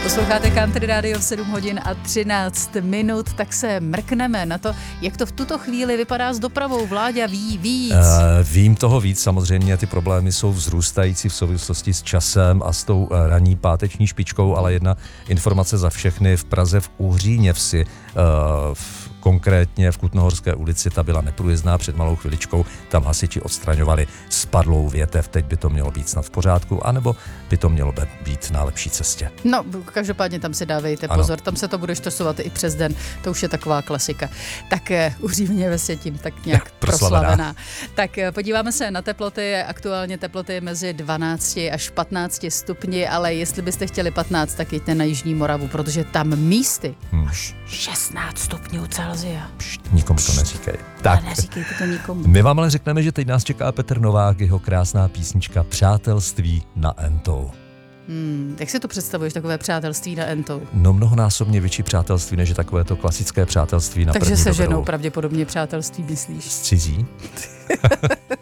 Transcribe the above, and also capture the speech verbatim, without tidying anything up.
Posloucháte Country Radio v sedm hodin a třináct minut, tak se mrkneme na to, jak to v tuto chvíli vypadá s dopravou. Vláďa ví víc. Uh, vím toho víc, samozřejmě ty problémy jsou vzrůstající v souvislosti s časem a s tou uh, ranní páteční špičkou, ale jedna informace za všechny: v Praze v Uhříněvsi, uh, v konkrétně v Kutnohorské ulici, ta byla neprůjezdná před malou chviličkou, tam hasiči odstraňovali spadlou větev, teď by to mělo být snad v pořádku, anebo by to mělo být na lepší cestě. No, každopádně tam si dávejte ano. pozor, tam se to bude štosovat i přes den, to už je taková klasika. Tak Uhříněves je tím tak nějak proslavená. Tak podíváme se na teploty, aktuálně teploty mezi dvanácti až patnácti stupni, ale jestli byste chtěli patnáct, tak jděte na Jižní Moravu, protože tam místy hmm. až šestnáct stupňů Celsia. Pšt, nikomu to neříkej. Tak. Ale neříkejte to nikomu. My vám ale řekneme, že teď nás čeká Petr Novák, jeho krásná písnička Přátelství na Entou. Hmm, jak si to představuješ, takové přátelství na Entou? No mnohonásobně větší přátelství, než je takové to klasické přátelství na Takže první se dobrou. ženou pravděpodobně přátelství myslíš? S cizí?